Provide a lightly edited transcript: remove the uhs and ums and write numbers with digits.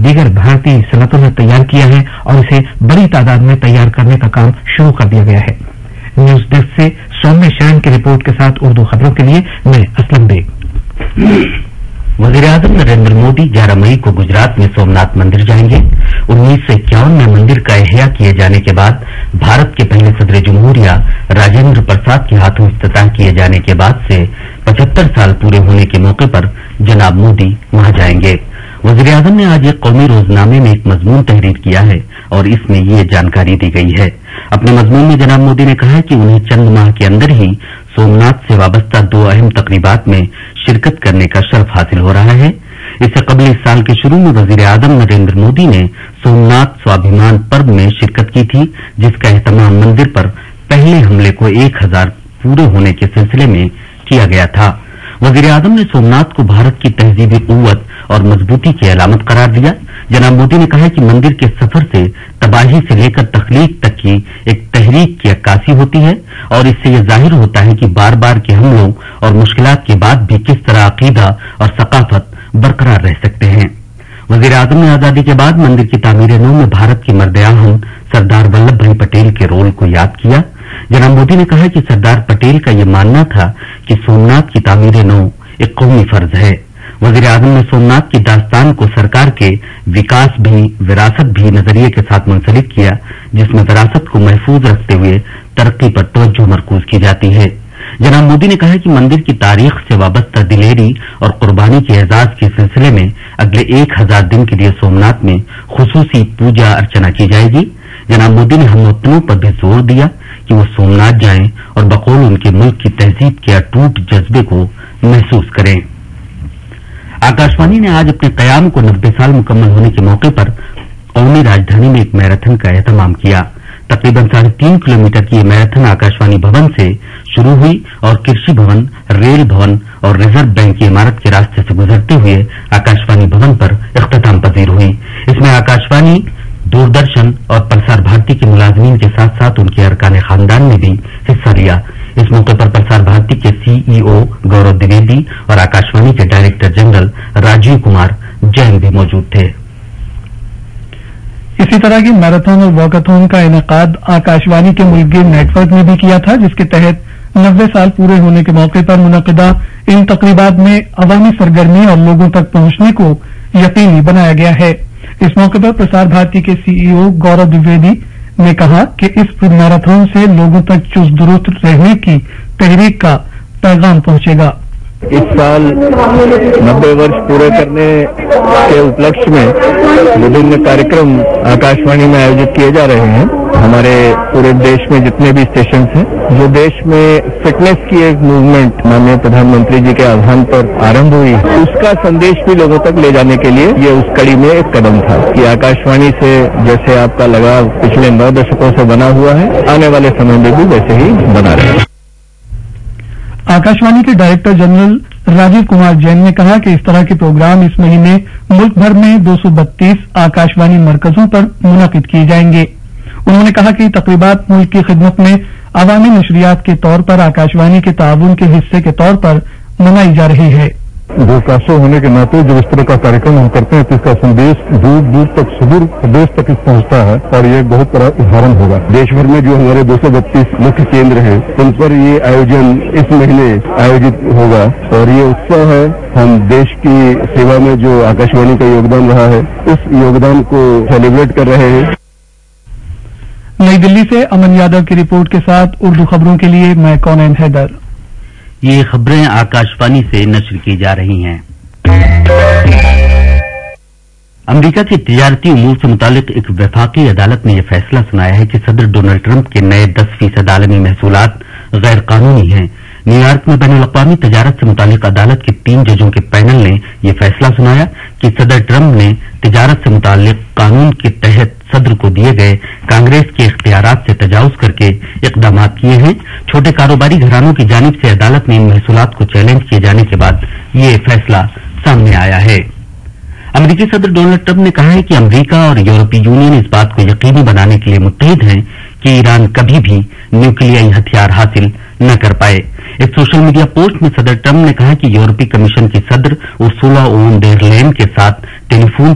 दीगर भारतीय सनतों ने तैयार किया है और इसे बड़ी तादाद में तैयार करने का काम शुरू कर दिया गया है। न्यूज डेस्क से सौम्य शरण की रिपोर्ट के साथ उर्दू खबरों के लिए मैं असलम बेग। वज़ीर-ए-आज़म नरेंद्र मोदी 11 मई को गुजरात में सोमनाथ मंदिर जाएंगे। 1951 में मंदिर का एहया किए जाने के बाद भारत के पहले सदर जमहूरिया राजेंद्र प्रसाद के हाथों इफ्तिताह किए जाने के बाद से 75 साल पूरे होने के मौके पर जनाब मोदी वहां जाएंगे। वज़ीर-ए-आज़म ने आज एक कौमी रोजनामे में एक मजमून तहरीर किया है और इसमें ये जानकारी दी गई है। अपने मजमून में जनाब मोदी ने कहा है कि उन्हें चंद माह के अंदर ही सोमनाथ से वाबस्ता 2 अहम तकरीबात में शिरकत करने का शर्फ हासिल हो रहा है। इससे कबल इस साल के शुरू में वज़ीर-ए-आज़म नरेंद्र मोदी ने सोमनाथ स्वाभिमान पर्व में शिरकत की थी, जिसका एहतमाम मंदिर पर पहले हमले को 1000 पूरे होने के सिलसिले में किया गया था। वज़ीर-ए-आज़म ने सोमनाथ को भारत की तहजीबी कुव्वत और मजबूती की अलामत करार दिया। जनाब मोदी ने कहा कि मंदिर के सफर से तबाही से लेकर तख्लीक तक की एक तहरीक की अक्कासी होती है और इससे यह जाहिर होता है कि बार बार के हमलों और मुश्किलात के बाद भी किस तरह अकीदा और सकाफत बरकरार रह सकते हैं। वज़ीर-ए-आज़म ने आजादी के बाद मंदिर की तामीर-ए-नौ में भारत के मर्द-ए-आहम सरदार वल्लभ भाई पटेल के रोल को याद किया। जनाब मोदी ने कहा कि सरदार पटेल का यह मानना था कि सोमनाथ की तामीर-ए-नौ एक कौमी फर्ज है। वज़ीर-ए-आज़म ने सोमनाथ की दास्तान को सरकार के विकास भी विरासत भी नजरिए के साथ मुंसलिक किया, जिसमें विरासत को महफूज रखते हुए तरक्की पर तवज्जो मरकूज की जाती है। जनाब मोदी ने कहा कि मंदिर की तारीख से वाबस्ता दिलेरी और कुर्बानी के एजाज के सिलसिले में अगले 1000 दिन के लिए सोमनाथ में खुसूसी पूजा अर्चना की जाएगी। जनाब मोदी ने हमवतनों पर भी जोर दिया कि वो सोमनाथ जाएं और बकौल उनके मुल्क की तहजीब के अटूट जज्बे को महसूस करें। आकाशवाणी ने आज अपने कयाम को 90 साल मुकम्मल होने के मौके पर कौमी राजधानी में एक मैराथन का एहतमाम किया। तकरीबन 3.5 किलोमीटर की यह मैराथन आकाशवाणी भवन से शुरू हुई और कृषि भवन, रेल भवन और रिजर्व बैंक की इमारत के रास्ते से गुजरते हुए आकाशवाणी भवन पर इख्तिताम पजीर हुई। इसमें आकाशवाणी, दूरदर्शन और प्रसार भारती के मुलाजमीन के साथ साथ उनके अरकान खानदान ने भी हिस्सा लिया। इस मौके पर प्रसार भारती के सीईओ गौरव द्विवेदी और आकाशवाणी के डायरेक्टर जनरल राजीव कुमार जैन भी मौजूद थे। इसी तरह की मैराथन और वॉकाथॉन का इनेकाद आकाशवाणी के मुल्कगीर नेटवर्क में भी किया था, जिसके तहत 90 साल पूरे होने के मौके पर मुनक़िदा इन तकरीबात में अवामी सरगर्मी और लोगों तक पहुंचने को यकीनी बनाया गया है। इस मौके पर प्रसार भारती के सीईओ गौरव द्विवेदी ने कहा कि इस मैराथन से लोगों तक चुस्त दुरुस्त रहने की तहरीक का पैगाम पहुंचेगा। इस साल 90 वर्ष पूरे करने के उपलक्ष्य में विभिन्न कार्यक्रम आकाशवाणी में आयोजित किए जा रहे हैं। हमारे पूरे देश में जितने भी स्टेशन हैं, जो देश में फिटनेस की एक मूवमेंट माननीय प्रधानमंत्री जी के आह्वान पर आरंभ हुई, उसका संदेश भी लोगों तक ले जाने के लिए ये उस कड़ी में एक कदम था कि आकाशवाणी से जैसे आपका लगाव पिछले 9 दशकों से बना हुआ है, आने वाले समय में भी वैसे ही बना रहे। आकाशवाणी के डायरेक्टर जनरल राजीव कुमार जैन ने कहा कि इस तरह के प्रोग्राम इस महीने मुल्क भर में 232 आकाशवाणी मरकजों पर मुनक़िद किए जाएंगे। उन्होंने कहा कि तकरीबात मुल्क की खिदमत में अवामी नशरियात के तौर पर आकाशवाणी के ताउन के हिस्से के तौर पर मनाई जा रही है। ब्रॉडकास्टर होने के नाते जब इस तरह का कार्यक्रम हम करते हैं तो इसका संदेश दूर दूर तक, सुदूर प्रदेश तक पहुंचता है और ये एक बहुत बड़ा उदाहरण होगा। देश भर में जो हमारे 232 मुख्य केंद्र हैं, उन पर ये आयोजन इस महीने आयोजित होगा और ये उत्सव है। हम देश की सेवा में जो आकाशवाणी का योगदान रहा है, उस योगदान को सेलिब्रेट कर रहे हैं। नई दिल्ली से अमन यादव की रिपोर्ट के साथ उर्दू खबरों के लिए मैं कौनैन हैदर। ये खबरें आकाशवाणी से नश्र की जा रही हैं। अमेरिका की तिजारती उमूर से मुतालिक एक वफाकी अदालत ने यह फैसला सुनाया है कि सदर डोनाल्ड ट्रंप के नए 10% आलमी महसूलात गैर कानूनी हैं। न्यूयॉर्क में बैनुल-अक़वामी तजारत से मुतालिक अदालत के 3 जजों के पैनल ने यह फैसला सुनाया कि सदर ट्रंप ने तिजारत से मुतालिक कानून के तहत सदर को दिए गए कांग्रेस के इख्तियारात से तजावुज करके इक़दाम किए हैं। छोटे कारोबारी घरानों की जानिब से अदालत ने इन महसूलात को चैलेंज किए जाने के बाद ये फैसला सामने आया है। अमेरिकी सदर डोनाल्ड ट्रंप ने कहा है कि अमेरिका और यूरोपीय यूनियन इस बात को यकीनी बनाने के लिए मुत्तहिद हैं कि ईरान कभी भी न्यूक्लियाई हथियार हासिल न कर पाए। एक सोशल मीडिया पोस्ट में सदर ट्रंप ने कहा कि यूरोपीय कमीशन की सदर उर्सुला वोन डेर लेयन के साथ टेलीफोन